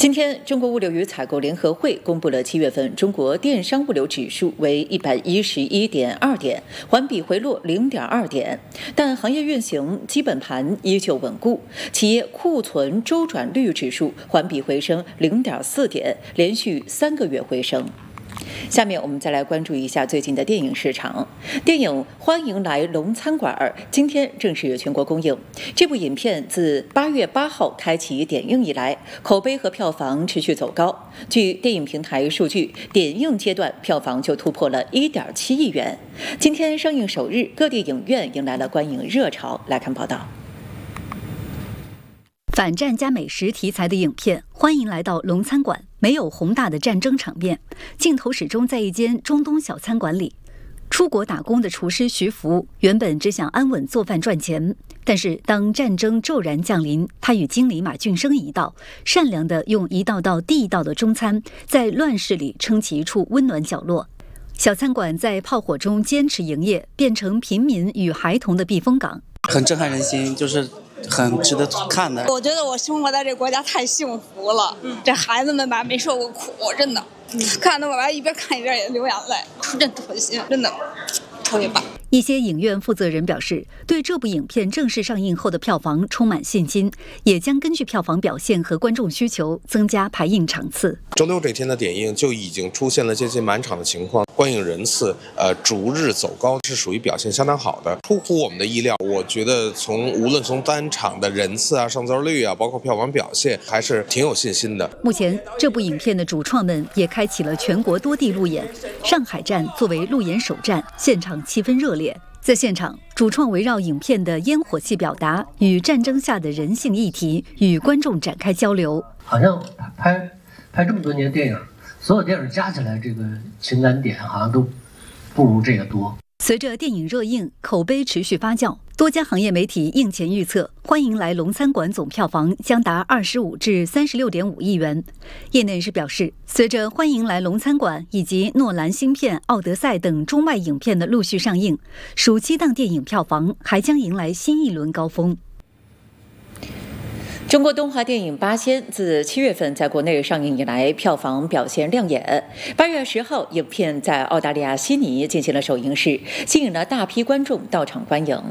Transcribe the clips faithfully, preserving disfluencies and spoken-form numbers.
今天，中国物流与采购联合会公布了七月份中国电商物流指数为一百一十一点二点，环比回落零点二点，但行业运行基本盘依旧稳固。企业库存周转率指数环比回升零点四点，连续三个月回升。下面我们再来关注一下最近的电影市场。电影《欢迎来龙餐馆》今天正式全国公映。这部影片自八月八号开启点映以来，口碑和票房持续走高。据电影平台数据，点映阶段票房就突破了一点七亿元。今天上映首日，各地影院迎来了观影热潮。来看报道。 反战加美食题材的影片《欢迎来到龙餐馆》没有宏大的战争场面，镜头始终在一间中东小餐馆里。出国打工的厨师徐福原本只想安稳做饭赚钱，但是当战争骤然降临，他与经理马俊生一道，善良地用一道道地道的中餐，在乱世里撑起一处温暖角落。小餐馆在炮火中坚持营业，变成平民与孩童的避风港， 很震撼人心，就是很值得看的。 我觉得我生活在这个国家太幸福了，嗯、这孩子们吧没受过苦，真的，嗯、看得我吧一边看一边也流眼泪，真特心，真的特别棒。 一些影院负责人表示，对这部影片正式上映后的票房充满信心，也将根据票房表现和观众需求增加排映场次。 周六这天的点映就已经出现了接近满场的情况，观影人次呃逐日走高，是属于表现相当好的，出乎我们的意料。我觉得从无论从单场的人次啊、上座率啊，包括票房表现，还是挺有信心的。 目前，这部影片的主创们也开启了全国多地路演，上海站作为路演首站，现场气氛热烈。在现场，主创围绕影片的烟火气表达与战争下的人性议题，与观众展开交流。 好像拍拍这么多年电影，所有电影加起来，这个情感点好像都不如这个多。 随着电影热映，口碑持续发酵，多家行业媒体映前预测，《欢迎来龙餐馆》总票房将达二十五至三十六点五亿元。业内人士表示，随着《欢迎来龙餐馆》以及诺兰新片《奥德赛》等中外影片的陆续上映，暑期档电影票房还将迎来新一轮高峰。 中国动画电影《八仙》自七月份在国内上映以来，票房表现亮眼。八月十号，影片在澳大利亚悉尼进行了首映式，吸引了大批观众到场观影。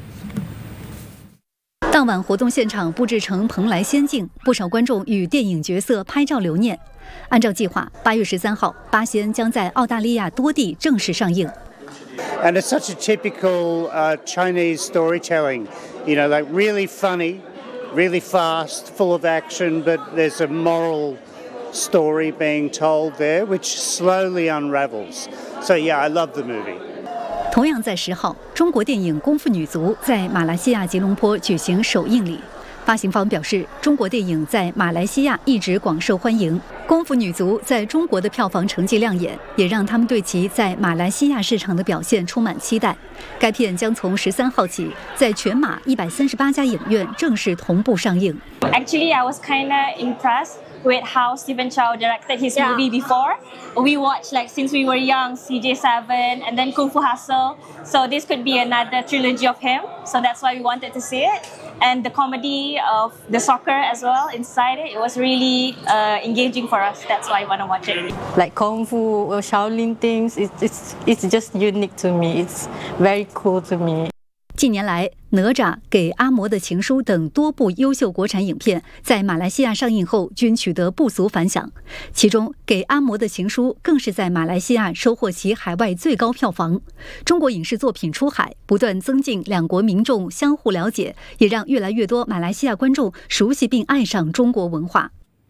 当晚活动现场布置成蓬莱仙境，不少观众与电影角色拍照留念。按照计划，八月十三号，《八仙》将在澳大利亚多地正式上映。 And it's such a typical uh, Chinese storytelling, you know, like really funny.Really fast, full of action, but there's a moral story being told there, which slowly unravels. So yeah, I love the movie. 同样在十号，中国电影《功夫女足》在马来西亚吉隆坡举行首映礼。发行方表示，中国电影在马来西亚一直广受欢迎，《功夫女足》在中国的票房成绩亮眼，也让他们对其在马来西亚市场的表现充满期待。该片将从十三号起，在全马一百三十八家影院正式同步上映。 Actually, I was kinda impressed with how Stephen Chow directed his yeah. movie before. We watched like since we were young, C J seven, and then Kung Fu Hustle. So this could be another trilogy of him. So that's why we wanted to see it. And the comedy of the soccer as well inside it, it was really uh, engaging for us. That's why I want to watch it. Like Kung Fu or Shaolin things, it's, it's, it's just unique to me. It's very cool to me. 近年来，《哪吒》给阿嬷的情书等多部优秀国产影片在马来西亚上映后均取得不俗反响，其中《给阿嬷的情书》更是在马来西亚收获其海外最高票房。中国影视作品出海，不断增进两国民众相互了解，也让越来越多马来西亚观众熟悉并爱上中国文化。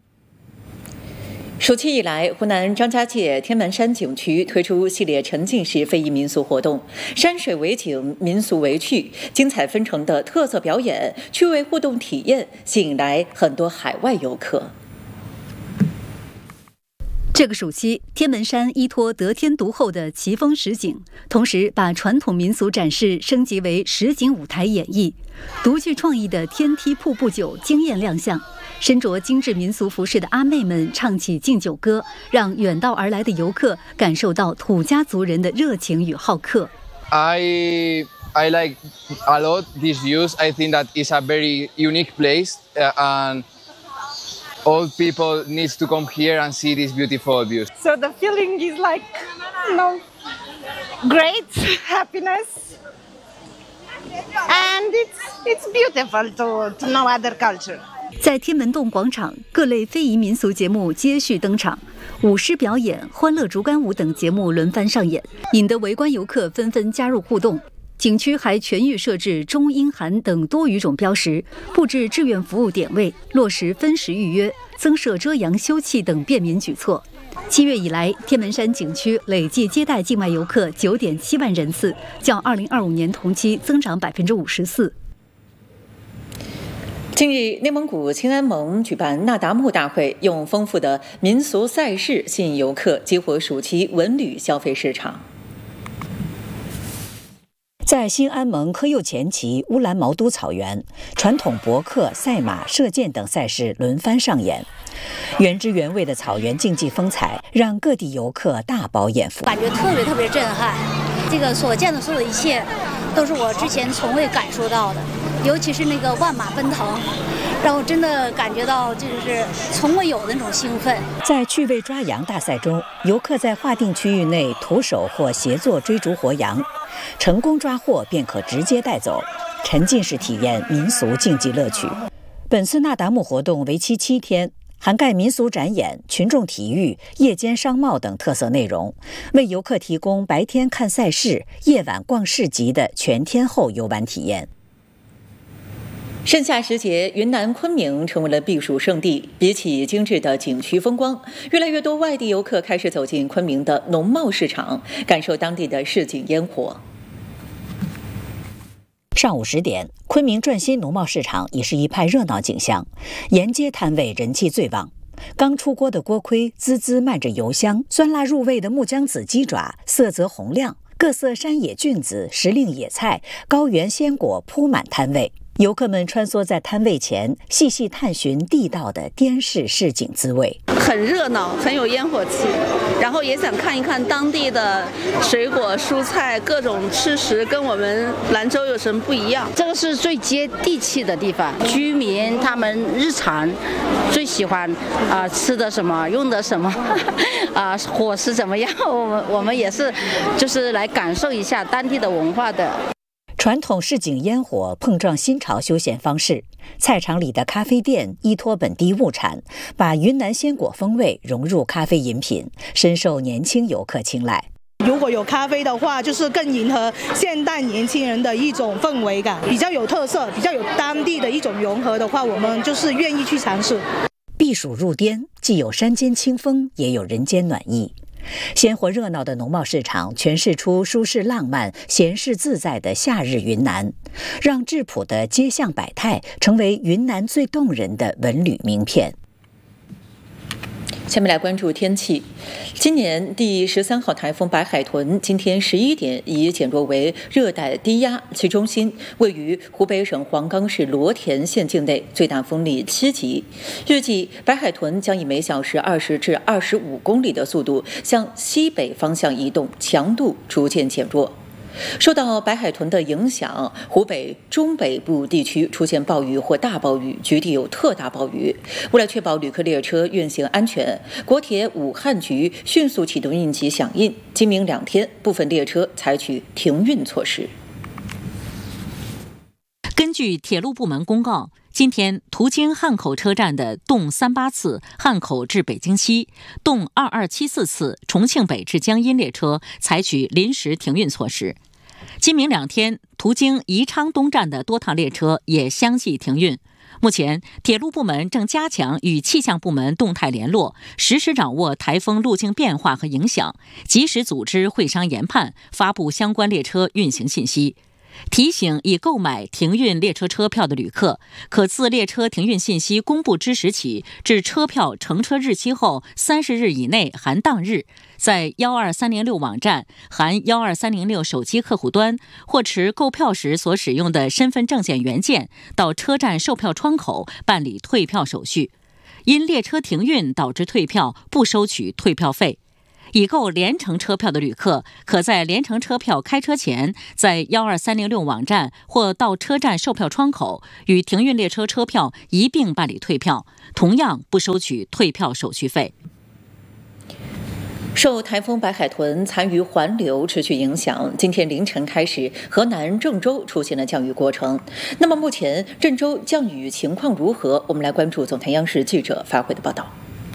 暑期以来，湖南张家界天门山景区推出系列沉浸式非遗民俗活动，山水为景，民俗为趣，精彩纷呈的特色表演、趣味互动体验，吸引来很多海外游客。 这个暑期，天门山依托得天独厚的奇峰实景，同时把传统民俗展示升级为实景舞台演绎，独具创意的天梯瀑布酒惊艳亮相。身着精致民俗服饰的阿妹们唱起敬酒歌，让远道而来的游客感受到土家族人的热情与好客。 I I like a lot these views. I think that it's a very unique place, uh, and all people needs to come here and see these beautiful views. So the feeling is like, you know, great happiness, and it's it's beautiful to to know other culture. 在天门洞广场，各类非遗民俗节目接续登场，舞狮表演、欢乐竹竿舞等节目轮番上演，引得围观游客纷纷加入互动。景区还全域设置中英韩等多语种标识，布置志愿服务点位，落实分时预约，增设遮阳休憩等便民举措。七月以来，天门山景区累计接待境外游客九点七万人次，较二零二五年同期增长百分之五十四。 近日，内蒙古兴安盟举办那达慕大会，用丰富的民俗赛事吸引游客，激活暑期文旅消费市场。 在兴安盟科右前旗乌兰毛都草原，传统搏克、赛马、射箭等赛事轮番上演。原汁原味的草原竞技风采，让各地游客大饱眼福。 感觉特别特别震撼，这个所见的所有的一切，都是我之前从未感受到的。尤其是那个万马奔腾，让我真的感觉到就是从未有的那种兴奋。 在趣味抓羊大赛中，游客在划定区域内徒手或协作追逐活羊，成功抓获便可直接带走，沉浸式体验民俗竞技乐趣。本次那达慕活动为期七天，涵盖民俗展演、群众体育、夜间商贸等特色内容，为游客提供白天看赛事、夜晚逛市集的全天候游玩体验。 盛夏时节，云南昆明成为了避暑胜地。比起精致的景区风光，越来越多外地游客开始走进昆明的农贸市场，感受当地的市井烟火。 上午十点，昆明转心农贸市场已是一派热闹景象，沿街摊位人气最旺。刚出锅的锅盔滋滋漫着油香，酸辣入味的木姜子鸡爪色泽红亮，各色山野菌子、时令野菜、高原鲜果铺满摊位。游客们穿梭在摊位前，细细探寻地道的滇式市井滋味。 很热闹，很有烟火气，然后也想看一看当地的水果、蔬菜，各种吃食跟我们兰州有什么不一样。 这个是最接地气的地方，居民他们日常最喜欢啊、呃、吃的什么，用的什么，啊、呃、伙食怎么样，我们我们也是就是来感受一下当地的文化的。 传统市井烟火碰撞新潮休闲方式，菜场里的咖啡店依托本地物产，把云南鲜果风味融入咖啡饮品，深受年轻游客青睐。 如果有咖啡的话，就是更迎合现代年轻人的一种氛围感，比较有特色，比较有当地的一种融合的话，我们就是愿意去尝试。 避暑入滇，既有山间清风，也有人间暖意。鲜活热闹的农贸市场诠释出舒适浪漫、闲适自在的夏日云南，让质朴的街巷百态成为云南最动人的文旅名片。 下面来关注天气。今年第十三号台风白海豚今天十一点已减弱为热带低压，其中心位于湖北省黄冈市罗田县境内，最大风力七级。预计白海豚将以每小时二十至二十五公里的速度向西北方向移动，强度逐渐减弱。受到白海豚的影响，湖北中北部地区出现暴雨或大暴雨，局地有特大暴雨。为了确保旅客列车运行安全，国铁武汉局迅速启动应急响应，今明两天部分列车采取停运措施。 根据铁路部门公告，今天途经汉口车站的动三八次汉口至北京西、动二二七四次重庆北至江阴列车采取临时停运措施。今明两天，途经宜昌东站的多趟列车也相继停运。目前，铁路部门正加强与气象部门动态联络，实时掌握台风路径变化和影响，及时组织会商研判，发布相关列车运行信息。提醒已购买停运列车车票的旅客，可自列车停运信息公布之时起至车票乘车日期后三十日以内含当日，在幺二三零六网站含幺二三零六手机客户端或持购票时所使用的身份证件原件到车站售票窗口办理退票手续。因列车停运导致退票，不收取退票费。 已购联程车票的旅客，可在联程车票开车前，在幺二三零六网站或到车站售票窗口与停运列车车票一并办理退票，同样不收取退票手续费。 受台风白海豚残余环流持续影响，今天凌晨开始，河南郑州出现了降雨过程。那么目前郑州降雨情况如何？我们来关注总台央视记者发回的报道。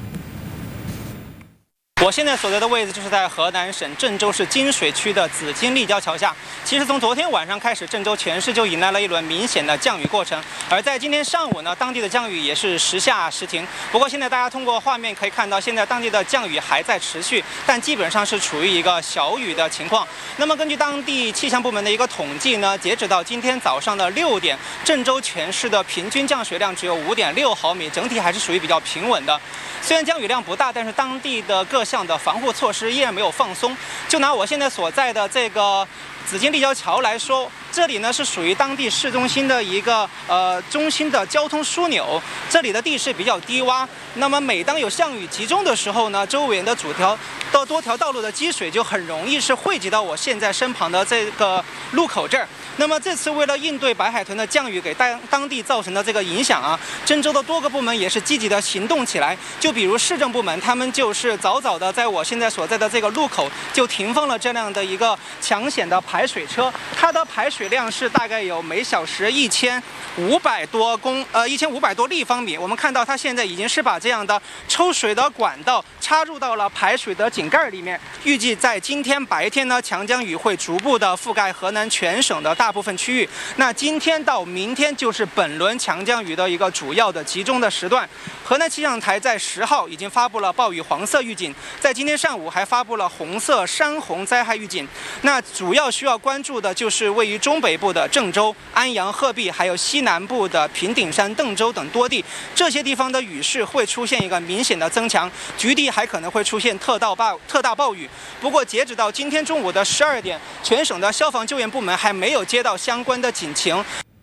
我现在所在的位置就是在河南省郑州市金水区的紫金立交桥下。其实从昨天晚上开始，郑州全市就迎来了一轮明显的降雨过程。而在今天上午呢，当地的降雨也是时下时停。不过现在大家通过画面可以看到，现在当地的降雨还在持续，但基本上是处于一个小雨的情况。那么根据当地气象部门的一个统计呢，截止到今天早上的六点，郑州全市的平均降水量只有五点六毫米，整体还是属于比较平稳的。虽然降雨量不大，但是当地的各项的防护措施依然没有放松。就拿我现在所在的这个紫金立交桥来说，这里呢是属于当地市中心的一个呃中心的交通枢纽，这里的地势比较低洼。那么每当有降雨集中的时候呢，周围的主条到多条道路的积水就很容易是汇集到我现在身旁的这个路口这儿。那么这次为了应对白海豚的降雨给当当地造成的这个影响啊，郑州的多个部门也是积极的行动起来。就比如市政部门，他们就是早早的在我现在所在的这个路口就停放了这样的一个抢险的排水车，它的排水量是大概有每小时一千五百多公呃一千五百多立方米。我们看到它现在已经是把这样的抽水的管道插入到了排水的井盖里面。预计在今天白天呢，强降雨会逐步的覆盖河南全省的大部分区域。那今天到明天就是本轮强降雨的一个主要的集中的时段。河南气象台在十号已经发布了暴雨黄色预警，在今天上午还发布了红色山洪灾害预警。那主要需要关注的就是位于中北部的郑州、安阳、鹤壁，还有西南部的平顶山、邓州等多地，这些地方的雨势会出现一个明显的增强，局地还可能会出现特大暴特大暴雨。不过截止到今天中午的十二点，全省的消防救援部门还没有接到相关的警情。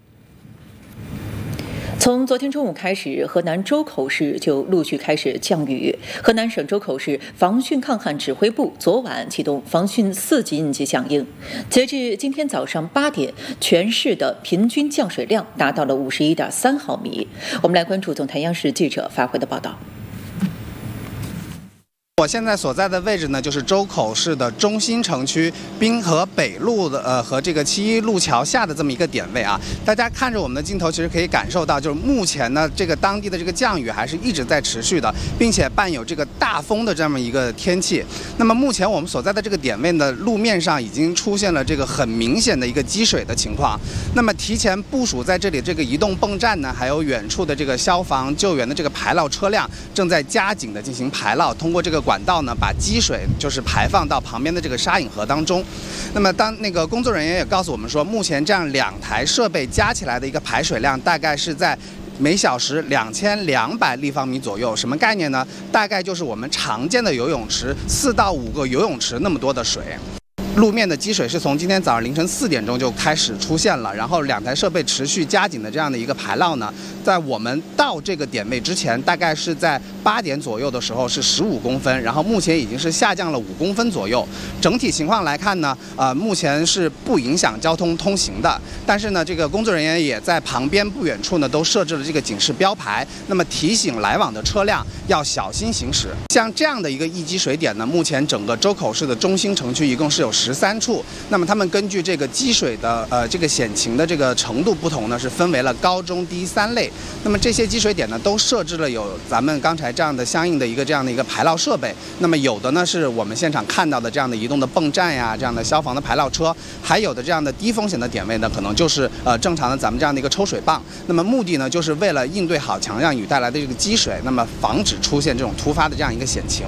从昨天中午开始，河南周口市就陆续开始降雨。河南省周口市防汛抗旱指挥部昨晚启动防汛四级应急响应，截至今天早上八点，全市的平均降水量达到了五十一点三毫米。我们来关注总台央视记者发回的报道。 我现在所在的位置呢，就是周口市的中心城区滨河北路的呃和这个七一路桥下的这么一个点位啊。大家看着我们的镜头，其实可以感受到，就是目前呢，这个当地的这个降雨还是一直在持续的，并且伴有这个大风的这么一个天气。那么目前我们所在的这个点位的路面上已经出现了这个很明显的一个积水的情况。那么提前部署在这里这个移动泵站呢，还有远处的这个消防救援的这个排涝车辆正在加紧的进行排涝，通过这个管道呢，把积水就是排放到旁边的这个沙隐河当中。那么当那个工作人员也告诉我们说，目前这样两台设备加起来的一个排水量大概是在每小时两千两百立方米左右。什么概念呢？大概就是我们常见的游泳池四到五个游泳池那么多的水。路面的积水是从今天早上凌晨四点钟就开始出现了，然后两台设备持续加紧的这样的一个排涝呢，在我们到这个点位之前，大概是在八点左右的时候是十五公分，然后目前已经是下降了五公分左右。整体情况来看呢，呃，目前是不影响交通通行的，但是呢，这个工作人员也在旁边不远处呢都设置了这个警示标牌，那么提醒来往的车辆要小心行驶。像这样的一个易积水点呢，目前整个周口市的中心城区一共是有十三处，那么他们根据这个积水的呃这个险情的这个程度不同呢，是分为了高中低三类。那么这些积水点呢，都设置了有咱们刚才这样的相应的一个这样的一个排涝设备。那么有的呢是我们现场看到的这样的移动的泵站呀，这样的消防的排涝车，还有的这样的低风险的点位呢，可能就是呃正常的咱们这样的一个抽水泵。那么目的呢，就是为了应对好强降雨带来的这个积水，那么防止出现这种突发的这样一个险情。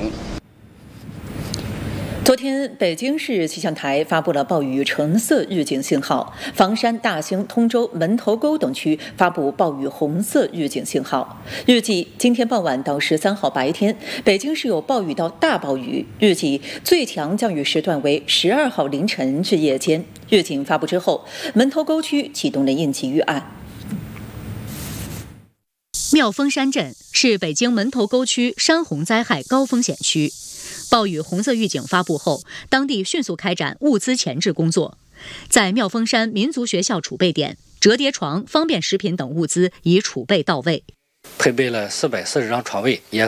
昨天，北京市气象台发布了暴雨橙色预警信号，房山、大兴、通州、门头沟等区发布暴雨红色预警信号。预计今天傍晚到十三号白天，北京市有暴雨到大暴雨，预计最强降雨时段为十二号凌晨至夜间。预警发布之后，门头沟区启动了应急预案。 妙峰山镇是北京门头沟区山洪灾害高风险区，暴雨红色预警发布后，当地迅速开展物资前置工作。在妙峰山民族学校储备点，折叠床、方便食品等物资已储备到位， 配备了四百四十张床位，也